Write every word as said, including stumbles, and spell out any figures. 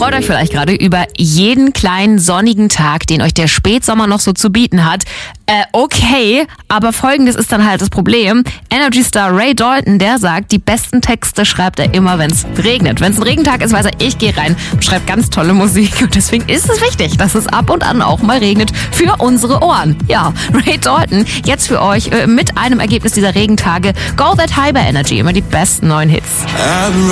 freut euch vielleicht gerade über jeden kleinen sonnigen Tag, den euch der Spätsommer noch so zu bieten hat. Äh, okay, aber folgendes ist dann halt das Problem. Energy Star Ray Dalton, der sagt, die besten Texte schreibt er immer, wenn es regnet. Wenn es ein Regentag ist, weiß er, ich gehe rein und schreibe ganz tolle Musik. Und deswegen ist es wichtig, dass es ab und an auch mal regnet für unsere Ohren. Ja, Ray Dalton, jetzt für euch äh, mit einem Ergebnis dieser Regentage. Go That High bei Energy, immer die besten neuen Hits.